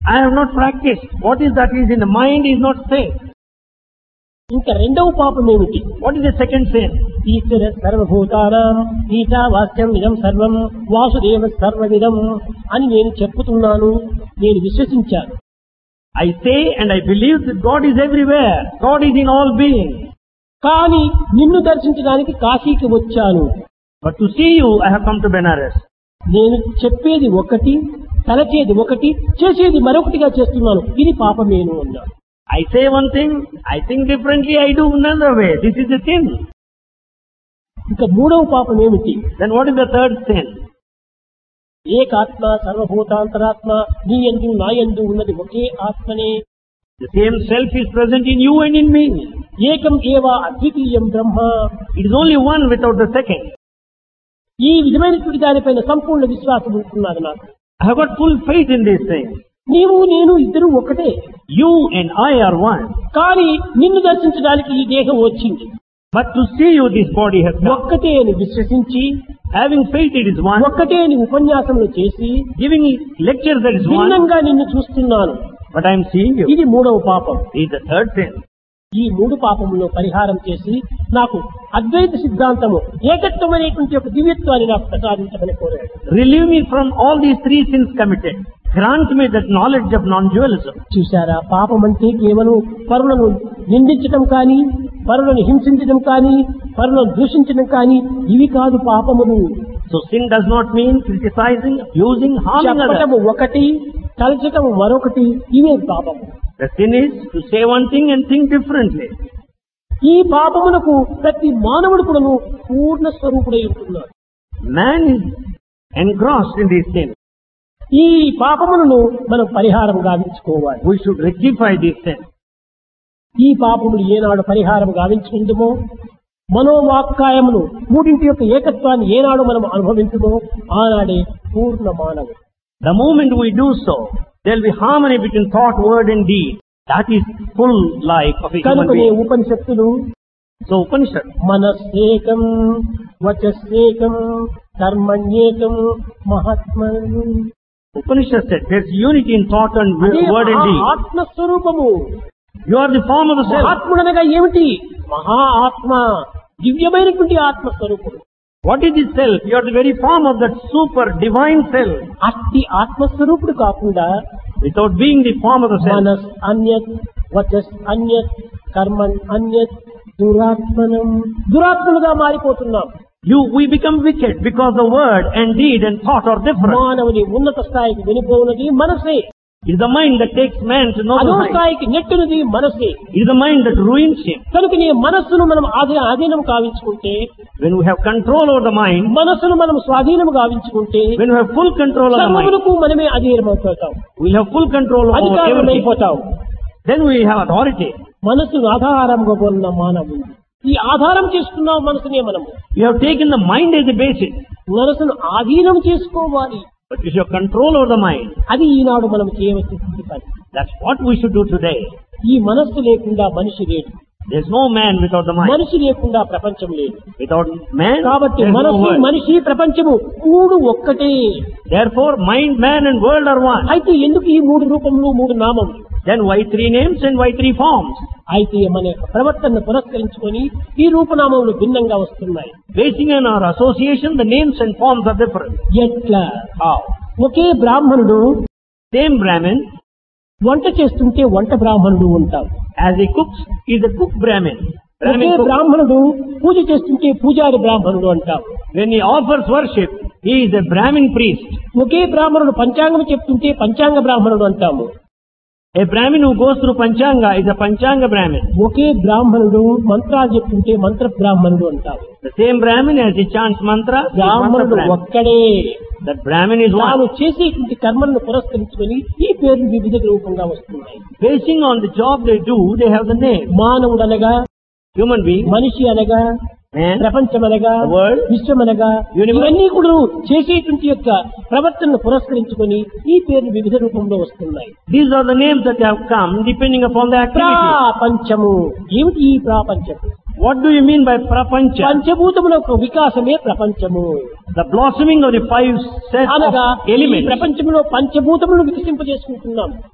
I have not practiced. What is that is in the mind is not safe. ఇంకా రెండవ పాపం ఏమిటి? What is the second sin? ఈశ్వర సర్వభూతానాం ఈశావాస్యం ఇదం సర్వం వాసుదేవ సర్వవిదం అని నేను చెప్పుతున్నాను, నేను విశ్వసించాను. I say and I believe that God is everywhere. God is in all beings. కానీ నిన్ను దర్శించడానికి కాశీకి వచ్చాను. But to see you, I have come to Benares. నేను చెప్పేది ఒకటి, తలచేది ఒకటి, చేసేది మరొకటిగా చేస్తున్నాను. ఇది పాపమేను అన్నాడు. I say one thing, I think differently, I do another way. This is the sin. ఇంకా మూడవ పాపం ఏమిటి? Then what is the third sin? ఏకాత్మ సర్వభూతాంతరాత్మ నీ యందు నా యందు ఉన్నది ఒకే ఆత్మనే. The same self is present in you and in me. ఏకం ఏవ అద్వితీయం బ్రహ్మ. It is only one without the second. ఈ విధమైనటువంటి దానిపైన సంపూర్ణ విశ్వాసం ఉంటున్నది నాకు. I have got full faith in these things. నీవు నేను ఇద్దరు ఒకటే. You and I are one. కానీ నిన్ను దర్శించడానికి ఈ దేహం వచ్చింది. But to see you, this body has come. ఒక్కటే అని విశ్వసించి, Having faith, it is one. ఒక్కటే అని ఉపన్యాసంలో చేసి, Giving lectures, that is one. భిన్నంగా నిన్ను చూస్తున్నాను. But I am seeing you. ఇది మూడవ పాపం. It is the third sin. ఈ మూడు పాపములో పరిహారం చేసి నాకు అద్వైత సిద్ధాంతము ఏకత్వం అనేటువంటి ఒక దివ్యత్వాన్ని నాకు ప్రసాదించమని కోరాడు. Relieve me from all these three sins committed. Grant me that knowledge of non-dualism. చూశారా, పాపం అంటే కేవలం పరులను నిందించడం కానీ, పరులను హింసించడం కానీ, పరులను దూషించడం కానీ ఇవి కాదు పాపములు. So sin does not mean criticizing, abusing, harming others. చెప్పటము ఒకటి, తలచటము మరొకటి, ఇవే పాపము. The sin is to say one thing and think differently. ఈ పాపమునకు ప్రతి మానవుడు కూడాను పూర్ణ స్వరూపుడై ఉంటున్నాడు. Man is engrossed in these sins. ఈ పాపములను మనం పరిహారం గావించుకోవాలి. We should rectify these sins. ఈ పాపములు ఏనాడు పరిహారం గావించుకుందుమో, మనోవాక్కాయమును మూడింటి యొక్క ఏకత్వాన్ని ఏనాడు మనం అనుభవించుమో ఆనాడే పూర్ణ మానవుడు. The moment we do so, there will be harmony between thought, word and deed. That is full life of a human కనుకనే being. ఉపనిషత్తులు So Upanishad, మనస్సేకం వచస్సేకం కర్మణ్యేకం మహాత్మన్. Upanishad said there's unity in thought and word and deed. ఆత్మస్వరూపము. You are the form of the self. ఆత్ముడనగా ఏమిటి? మహా ఆత్మ, దివ్యమైనటువంటి ఆత్మస్వరూపము. What is the self? You are the very form of that super divine self. అట్టి ఆత్మస్వరూపుడు కాకుండా Without being the form of the self, మనస్ అన్యత్, వచస్ అన్యత్, Karman అన్యత్, దురాత్మనం, దురాత్మలుగా మారిపోతున్నాం. we become wicked because the word and deed and thought are different. మానవుని ఉన్నత స్థాయికి వెనుపోవున్నది మనసే. It is the mind that takes man to know అదో the mind. స్థాయికి నెట్టునది మనసే. It is the mind that ruins him. కనుక నీ మనస్సును మనం ఆధీనం కావించుకుంటే, When we have control over the mind, మనస్సును మనం స్వాధీనం గావించుకుంటే, when we have full control over the mind, సర్వమునకు మనమే అధీనమైపోతాం, we'll have full control over everything. అధికారమైపోతాం. Then we have authority. మనస్సును ఆధారంగా కొన్న మానవుడు. ఈ ఆధారం చేసుకున్న మనసునే మనము. You have taken the mind as the basis. మనసును ఆధీనం చేసుకోవాలి. But you should have control over the mind. అది ఈనాడు మనం చేయవలసిన పని. That's what we should do today. ఈ మనస్సు లేకుండా మనిషి లేడు. There's no man without the mind. మనిషి లేకుండా ప్రపంచం లేదు. Without man, కాబట్టి there's no మనస్సు, world. మనిషి, ప్రపంచము మూడు ఒక్కటే. Therefore, mind, man and world are one. అయితే ఎందుకు ఈ మూడు రూపములు, మూడు నామములు? Then why three names and why three forms? అయితే మన యొక్క ప్రవర్తనను పురస్కరించుకొని ఈ రూపనామములు భిన్నంగా వస్తున్నాయి. Basing on our association, the names and forms are different. ఎట్లా? How? ఒకే బ్రాహ్మణుడు Same Brahmin, వంట చేస్తుంటే వంట బ్రాహ్మణుడు ఉంటాం. as he cooks, is a cook Brahmin. Okay Brahmin cook. బ్రాహ్మణుడు పూజ చేస్తుంటే పూజారి బ్రాహ్మణుడు అంటాం. When he offers worship, he is a Brahmin priest. ఒకే బ్రాహ్మణుడు పంచాంగం చెప్తుంటే పంచాంగ బ్రాహ్మణుడు అంటాము. A Brahmin who goes through Panchanga is a Panchanga Brahmin. ఒకే బ్రాహ్మణుడు మంత్రాలు చెప్తుంటే మంత్ర బ్రాహ్మణుడు అంటాము. The same Brahmin as he chants mantra, he is mantra బ్రాహ్మణుడు Brahmin. ఒక్కడే. That Brahmin is తాను one. చేసేటువంటి కర్మలను పురస్కరించుకొని ఈ పేర్లు వివిధ రూపంగా వస్తున్నాయి. Basing on the job they do, they have the name. మానవుడు అనగా, Human being, మనిషి అనగా, man, ప్రపంచం అనగా, the world, విశ్వం అనగా, universe. ఇవన్నీ కూడా చేసేటువంటి యొక్క ప్రవర్తనను పురస్కరించుకొని ఈ పేర్లు వివిధ రూపంలో వస్తున్నాయి. these are the names that have come depending upon the activity. ప్రాపంచము. ఏమిటి ఈ ప్రాపంచము? What do you mean by prapancha? పంచభూతముల యొక్క వికాసమే ప్రపంచము. The blossoming of the five sets అనగా of ఈ elements. ప్రపంచంలో పంచభూతములను వికసింపజేసుకుంటున్నాం.